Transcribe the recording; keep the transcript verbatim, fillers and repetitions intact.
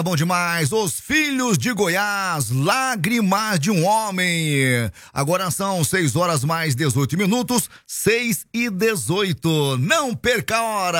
Bom demais, Os Filhos de Goiás, Lágrimas de um Homem. Agora são seis horas mais dezoito minutos, seis e dezoito. Não perca a hora.